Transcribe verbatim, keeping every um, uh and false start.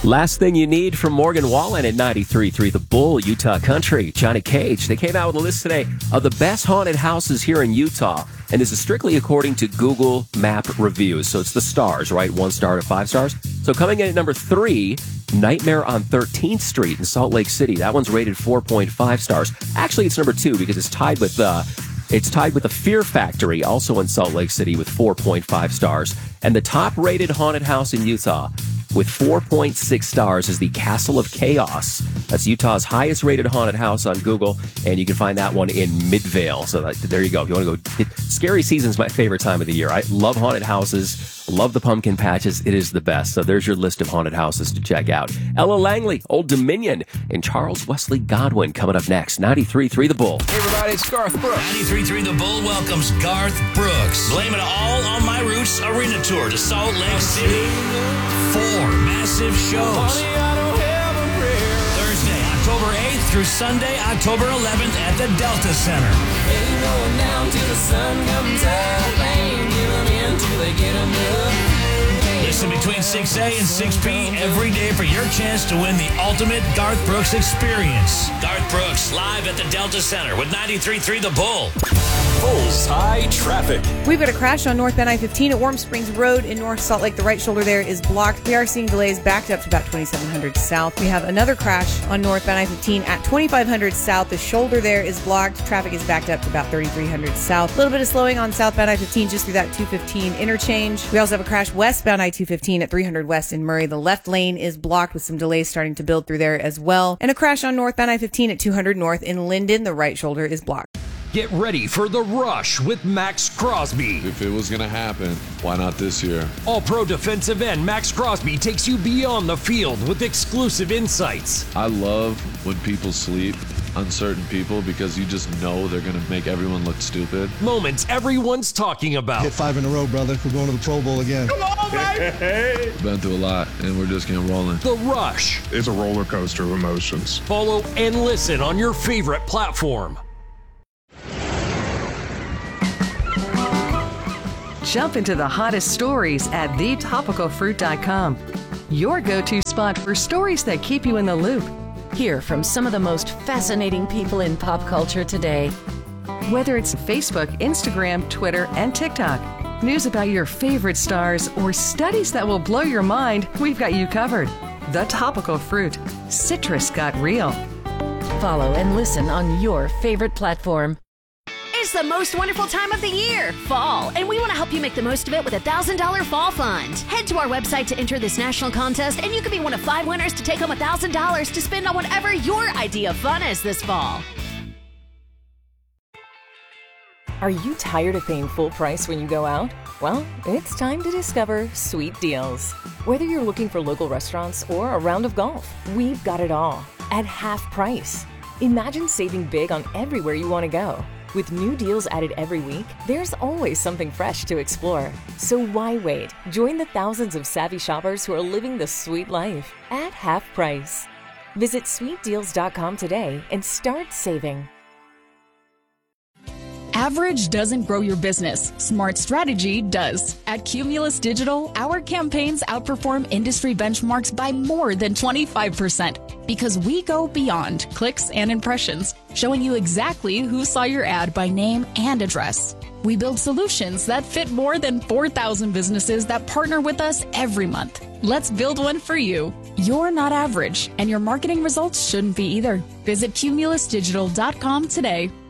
Last Thing You Need from Morgan Wallen at ninety-three point three The Bull, Utah Country. Johnny Cage. They came out with a list today of the best haunted houses here in Utah. And this is strictly according to Google Map reviews. So it's the stars, right? One star to five stars. So coming in at number three, Nightmare on thirteenth Street in Salt Lake City. That one's rated four point five stars. Actually, it's number two because it's tied with uh, it's tied with the Fear Factory, also in Salt Lake City, with four point five stars. And the top-rated haunted house in Utah with four point six stars is the Castle of Chaos. That's Utah's highest-rated haunted house on Google, and you can find that one in Midvale. So that, there you go. If you want to go, it, scary season's my favorite time of the year. I love haunted houses, love the pumpkin patches. It is the best. So there's your list of haunted houses to check out. Ella Langley, Old Dominion, and Charles Wesley Godwin coming up next. ninety-three point three The Bull. Hey everybody, it's Garth Brooks. ninety-three point three The Bull welcomes Garth Brooks. Blame it all on My Roots Arena Tour to Salt Lake City. Four massive shows. Thursday, October eighth through Sunday, October eleventh at the Delta Center. Ain't going down till the sun comes out. Ain't giving in till they get enough. Listen between six A and six P every day for your chance to win the ultimate Garth Brooks experience. Garth Brooks live at the Delta Center with ninety-three point three The Bull. Bullseye traffic. We've got a crash on northbound I fifteen at Warm Springs Road in North Salt Lake. The right shoulder there is blocked. We are seeing delays backed up to about twenty-seven hundred south. We have another crash on northbound I fifteen at twenty-five hundred south. The shoulder there is blocked. Traffic is backed up to about thirty-three hundred south. A little bit of slowing on southbound I fifteen just through that two fifteen interchange. We also have a crash westbound I two fifteen at three hundred west in Murray. The left lane is blocked with some delays starting to build through there as well. And a crash on northbound I fifteen at two hundred north in Linden. The right shoulder is blocked. Get ready for The Rush with Max Crosby. If it was going to happen, why not this year? All-pro defensive end Max Crosby takes you beyond the field with exclusive insights. I love when people sleep on certain people because you just know they're going to make everyone look stupid. Moments everyone's talking about. Hit five in a row, brother. We're going to the Pro Bowl again. Come on, baby! Been through a lot, and we're just getting rolling. The Rush. It's a roller coaster of emotions. Follow and listen on your favorite platform. Jump into the hottest stories at the topical fruit dot com. Your go-to spot for stories that keep you in the loop. Hear from some of the most fascinating people in pop culture today. Whether it's Facebook, Instagram, Twitter, and TikTok, news about your favorite stars, or studies that will blow your mind, we've got you covered. The Topical Fruit. Citrus got real. Follow and listen on your favorite platform. It's the most wonderful time of the year, fall, and we want to help you make the most of it with a one thousand dollars Fall Fund. Head to our website to enter this national contest, and you could be one of five winners to take home one thousand dollars to spend on whatever your idea of fun is this fall. Are you tired of paying full price when you go out? Well, it's time to discover Sweet Deals. Whether you're looking for local restaurants or a round of golf, we've got it all at half price. Imagine saving big on everywhere you want to go. With new deals added every week, there's always something fresh to explore. So why wait? Join the thousands of savvy shoppers who are living the sweet life at half price. Visit sweet deals dot com today and start saving. Average doesn't grow your business. Smart strategy does. At Cumulus Digital, our campaigns outperform industry benchmarks by more than twenty-five percent because we go beyond clicks and impressions, showing you exactly who saw your ad by name and address. We build solutions that fit more than four thousand businesses that partner with us every month. Let's build one for you. You're not average, and your marketing results shouldn't be either. Visit cumulus digital dot com today.